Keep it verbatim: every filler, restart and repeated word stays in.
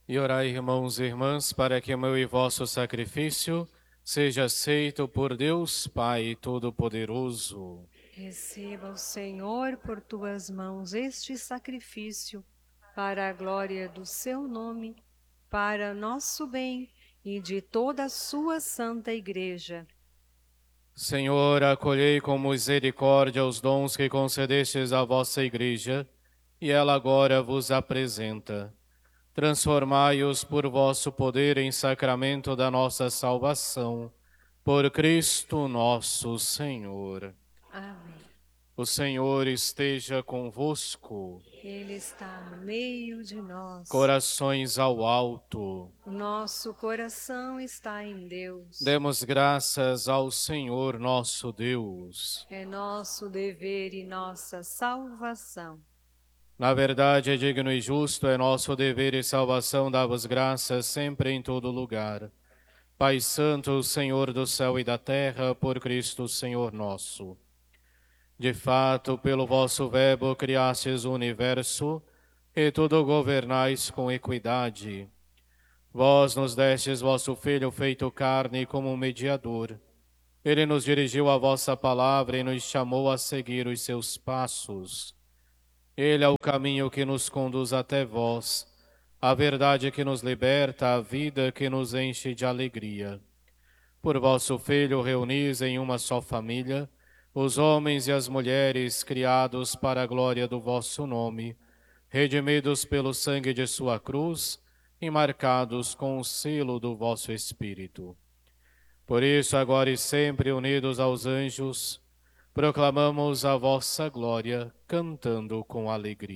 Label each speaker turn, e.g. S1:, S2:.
S1: E orai, irmãos e irmãs, para que o meu e vosso sacrifício seja aceito por Deus Pai Todo-Poderoso.
S2: Receba o Senhor por tuas mãos este sacrifício, para a glória do seu nome, para nosso bem e de toda a sua santa Igreja.
S1: Senhor, acolhei com misericórdia os dons que concedestes à vossa Igreja, e ela agora vos apresenta. Transformai-os por vosso poder em sacramento da nossa salvação. Por Cristo nosso Senhor.
S2: Amém.
S1: O Senhor esteja convosco.
S2: Ele está no meio de nós.
S1: Corações ao alto.
S2: O nosso coração está em Deus.
S1: Demos graças ao Senhor nosso Deus.
S2: É nosso dever e nossa salvação.
S1: Na verdade, é digno e justo, é nosso dever e salvação dar-vos graças sempre em todo lugar. Pai Santo, Senhor do céu e da terra, por Cristo Senhor nosso. De fato, pelo vosso verbo criastes o universo, e tudo governais com equidade. Vós nos destes vosso Filho feito carne como um mediador. Ele nos dirigiu a vossa palavra e nos chamou a seguir os seus passos. Ele é o caminho que nos conduz até vós, a verdade que nos liberta, a vida que nos enche de alegria. Por vosso Filho reunis em uma só família os homens e as mulheres criados para a glória do vosso nome, redimidos pelo sangue de sua cruz e marcados com o selo do vosso Espírito. Por isso, agora e sempre unidos aos anjos, proclamamos a vossa glória, cantando com alegria.